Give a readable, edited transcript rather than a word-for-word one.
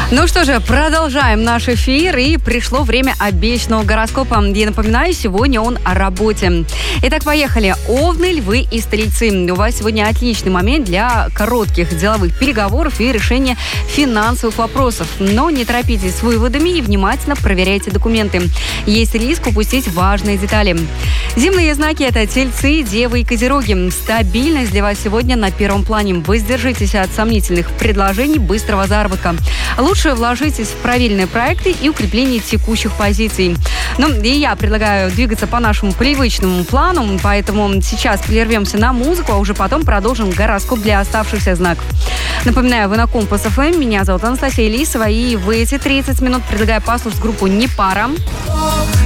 Ну что же, продолжаем наш эфир, и пришло время обещанного гороскопа. Я напоминаю, сегодня он о работе. Итак, поехали. Овны, львы и стрельцы. У вас сегодня отличный момент для коротких деловых переговоров и решения финансовых вопросов. Но не торопитесь с выводами и внимательно проверяйте документы. Есть риск упустить важные детали. Земные знаки – это тельцы, девы и козероги. Стабильность для вас сегодня на первом плане. Воздержитесь от сомнительных предложений быстрого заработка. Лучше вложитесь в правильные проекты и укрепление текущих позиций. Ну, и я предлагаю двигаться по нашему привычному плану, поэтому сейчас прервемся на музыку, а уже потом продолжим гороскоп для оставшихся знаков. Напоминаю, вы на Компас ФМ, меня зовут Анастасия Лисова, и в эти 30 минут предлагаю послушать группу «Не пара».